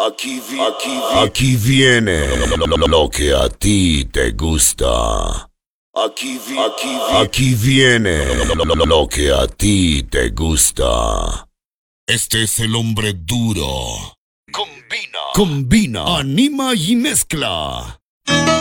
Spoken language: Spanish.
Aquí viene lo que a ti te gusta. Aquí viene lo que a ti te gusta. Este es el hombre duro. Combina, anima y mezcla.